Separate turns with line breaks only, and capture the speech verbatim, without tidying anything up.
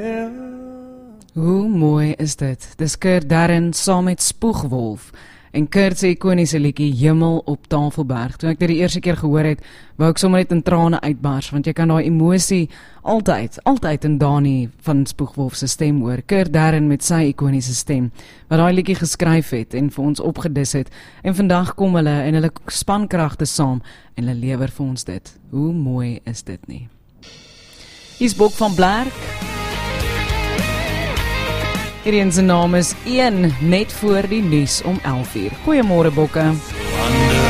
Hoe mooi is dit? Dis Kurt Darren saam met Spoegwolf. En Kurt se ikoniese liedjie Hemel op Tafelberg. Toe ek dit die eerste keer gehoor het, wou ek sommer net in trane uitbars, want jy kan daai emosie altyd, altyd in Dani van Spoegwolf se stem hoor. Kurt Darren met sy ikoniese stem, wat daai liedjie geskryf het en vir ons opgedis het. En vandag kom hulle en hulle spankragte saam en hulle lewer vir ons dit. Hoe mooi is dit nie? Hier's Bok van Blerk. Hierdie se naam is een net voor die nuus om elf uur. Goeiemôre Bokke.